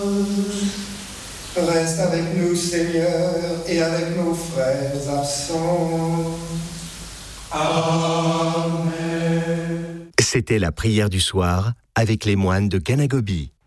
Reste avec nous, Seigneur, et avec nos frères absents. Amen. C'était la prière du soir avec les moines de Kanagobi.